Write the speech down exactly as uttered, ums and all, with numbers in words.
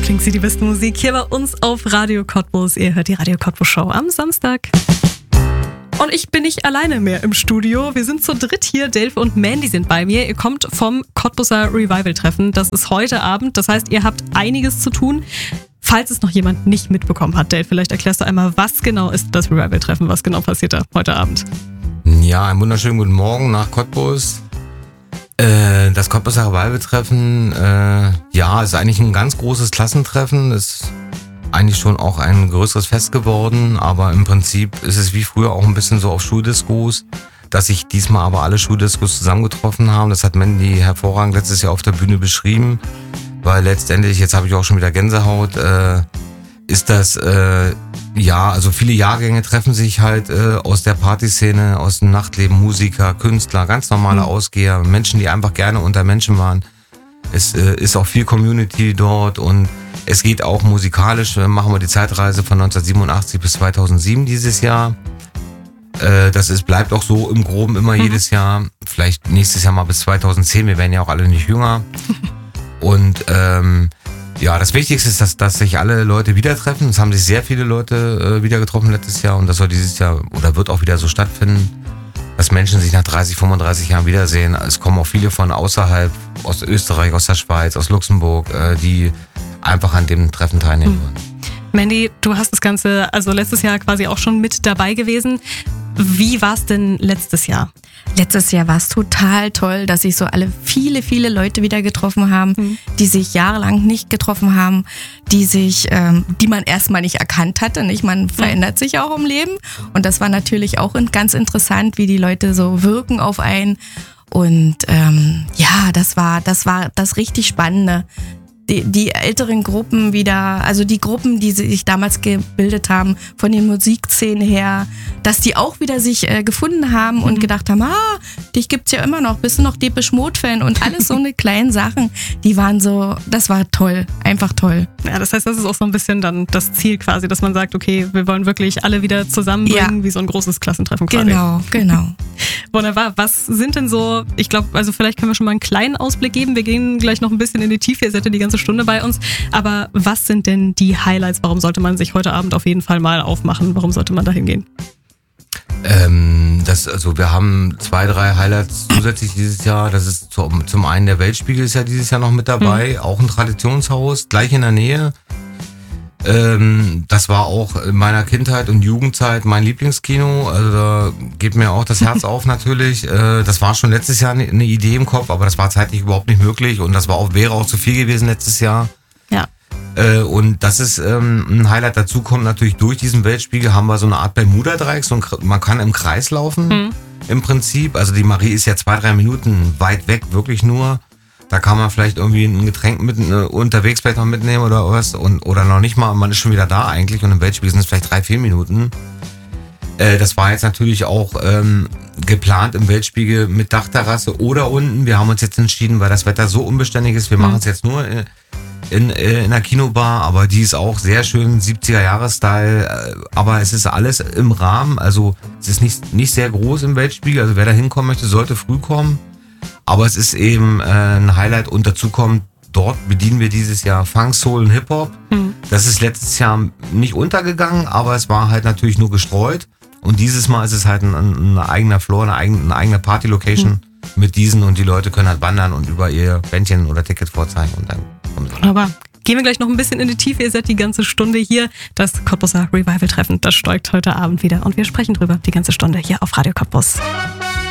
klingt sie die beste Musik hier bei uns auf Radio Cottbus. Ihr hört die Radio Cottbus Show am Samstag. Und ich bin nicht alleine mehr im Studio. Wir sind zu dritt hier. Dave und Mandy sind bei mir. Ihr kommt vom Cottbuser Revival-Treffen. Das ist heute Abend. Das heißt, ihr habt einiges zu tun. Falls es noch jemand nicht mitbekommen hat, Dave, vielleicht erklärst du einmal, was genau ist das Revival-Treffen? Was genau passiert da heute Abend? Ja, einen wunderschönen guten Morgen nach Cottbus. Äh, das Cottbuser Revival-Treffen, äh, ja, ist eigentlich ein ganz großes Klassentreffen. Ist eigentlich schon auch ein größeres Fest geworden, aber im Prinzip ist es wie früher auch ein bisschen so auf Schuldiskos, dass sich diesmal aber alle Schuldiskos zusammengetroffen haben. Das hat Mandy hervorragend letztes Jahr auf der Bühne beschrieben, weil letztendlich, jetzt habe ich auch schon wieder Gänsehaut, äh, ist das, äh, ja, also viele Jahrgänge treffen sich halt äh, aus der Partyszene, aus dem Nachtleben, Musiker, Künstler, ganz normale mhm. Ausgeher, Menschen, die einfach gerne unter Menschen waren. Es äh, ist auch viel Community dort und es geht auch musikalisch, machen wir die Zeitreise von neunzehnhundertsiebenundachtzig bis zweitausendsieben dieses Jahr. Äh, das ist, bleibt auch so im Groben immer mhm. jedes Jahr. Vielleicht nächstes Jahr mal bis zweitausendzehn, wir werden ja auch alle nicht jünger. Und ähm, ja, das Wichtigste ist, dass, dass sich alle Leute wieder treffen. Es haben sich sehr viele Leute äh, wieder getroffen letztes Jahr und das soll dieses Jahr oder wird auch wieder so stattfinden, dass Menschen sich nach dreißig, fünfunddreißig Jahren wiedersehen. Es kommen auch viele von außerhalb, aus Österreich, aus der Schweiz, aus Luxemburg, äh, die einfach an dem Treffen teilnehmen wollen. Mandy, du hast das Ganze also letztes Jahr quasi auch schon mit dabei gewesen. Wie war es denn letztes Jahr? Letztes Jahr war es total toll, dass sich so alle viele, viele Leute wieder getroffen haben, mhm. die sich jahrelang nicht getroffen haben, die sich, ähm, die man erstmal nicht erkannt hatte. Nicht? Man verändert sich auch im Leben. Und das war natürlich auch ganz interessant, wie die Leute so wirken auf einen. Und ähm, ja, das war, das war das richtig Spannende. Die, die älteren Gruppen wieder, also die Gruppen, die sich damals gebildet haben, von den Musikszenen her, dass die auch wieder sich äh, gefunden haben mhm. und gedacht haben, ah, dich gibt's ja immer noch, bist du noch Depeche Mode-Fan und alles so eine kleinen Sachen, die waren so, das war toll, einfach toll. Ja, das heißt, das ist auch so ein bisschen dann das Ziel quasi, dass man sagt, okay, wir wollen wirklich alle wieder zusammenbringen, ja. wie so ein großes Klassentreffen quasi. Genau, genau. Wunderbar. Was sind denn so, ich glaube, also vielleicht können wir schon mal einen kleinen Ausblick geben, wir gehen gleich noch ein bisschen in die Tiefe, ihr seid ja die ganze Stunde bei uns, aber was sind denn die Highlights? Warum sollte man sich heute Abend auf jeden Fall mal aufmachen? Warum sollte man da hingehen? Ähm, das, also wir haben zwei, drei Highlights zusätzlich dieses Jahr. Das ist zum, zum einen der Weltspiegel ist ja dieses Jahr noch mit dabei, mhm. auch ein Traditionshaus, gleich in der Nähe. Ähm, das war auch in meiner Kindheit und Jugendzeit mein Lieblingskino. Also da geht mir auch das Herz auf natürlich. Äh, das war schon letztes Jahr eine, eine Idee im Kopf, aber das war zeitlich überhaupt nicht möglich und das war auch, wäre auch zu viel gewesen letztes Jahr. Ja. Äh, und das ist ähm, ein Highlight. Dazu kommt natürlich durch diesen Weltspiegel haben wir so eine Art Bermuda-Dreieck. So ein, man kann im Kreis laufen mhm. im Prinzip. Also die Marie ist ja zwei, drei Minuten weit weg, wirklich nur. Da kann man vielleicht irgendwie ein Getränk mit, äh, unterwegs vielleicht noch mitnehmen oder was und oder noch nicht mal, man ist schon wieder da eigentlich und im Weltspiegel sind es vielleicht drei, vier Minuten. Äh, das war jetzt natürlich auch ähm, geplant im Weltspiegel mit Dachterrasse oder unten. Wir haben uns jetzt entschieden, weil das Wetter so unbeständig ist, wir mhm. machen es jetzt nur in, in, in einer Kinobar, aber die ist auch sehr schön, siebziger-Jahres-Style, aber es ist alles im Rahmen, also es ist nicht, nicht sehr groß im Weltspiegel, also wer da hinkommen möchte, sollte früh kommen. Aber es ist eben äh, ein Highlight und dazu kommt, dort bedienen wir dieses Jahr Funk, Soul und Hip-Hop. Mhm. Das ist letztes Jahr nicht untergegangen, aber es war halt natürlich nur gestreut. Und dieses Mal ist es halt ein, ein eigener Floor, eine eigene, eine eigene Party-Location mhm. mit diesen und die Leute können halt wandern und über ihr Bändchen oder Ticket vorzeigen und dann kommen sie. Wunderbar. Gehen wir gleich noch ein bisschen in die Tiefe. Ihr seid die ganze Stunde hier. Das Cottbuser Revival-Treffen, das steigt heute Abend wieder. Und wir sprechen drüber die ganze Stunde hier auf Radio Cottbus.